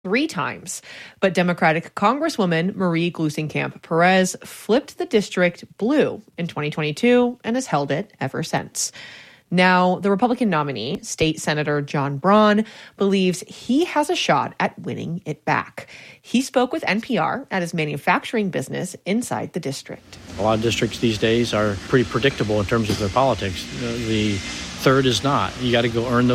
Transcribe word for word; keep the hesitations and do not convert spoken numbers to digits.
three times. But Democratic Congresswoman Marie Gluesenkamp Perez flipped the district blue in twenty twenty-two and has held it ever since. Now, the Republican nominee, State Senator John Braun, believes he has a shot at winning it back. He spoke with N P R at his manufacturing business inside the district. A lot of districts these days are pretty predictable in terms of their politics. The third is not. You got to go earn those